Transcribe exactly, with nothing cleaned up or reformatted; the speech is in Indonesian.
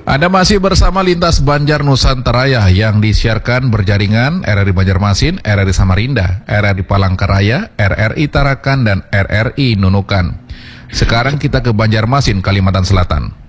Anda masih bersama Lintas Banjar Nusantara yang disiarkan berjaringan R R I Banjarmasin, R R I Samarinda, R R I Palangkaraya, R R I Tarakan, dan R R I Nunukan. Sekarang kita ke Banjarmasin, Kalimantan Selatan.